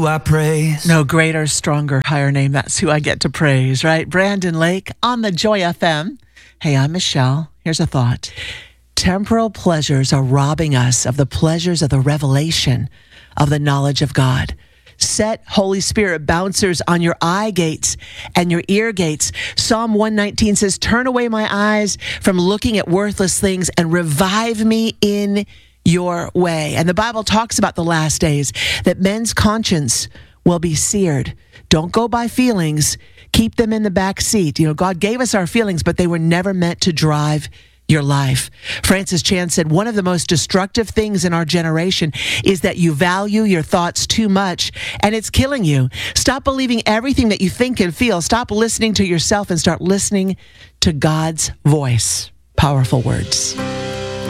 who I praise. No greater, stronger, higher name. That's who I get to praise, right? Brandon Lake on the Joy FM. Hey, I'm Michelle. Here's a thought. Temporal pleasures are robbing us of the pleasures of the revelation of the knowledge of God. Set Holy Spirit bouncers on your eye gates and your ear gates. Psalm 119 says, turn away my eyes from looking at worthless things and revive me in your way. And the Bible talks about the last days, that men's conscience will be seared. Don't go by feelings. Keep them in the back seat. You know, God gave us our feelings, but they were never meant to drive your life. Francis Chan said, one of the most destructive things in our generation is that you value your thoughts too much, and it's killing you. Stop believing everything that you think and feel. Stop listening to yourself and start listening to God's voice. Powerful words.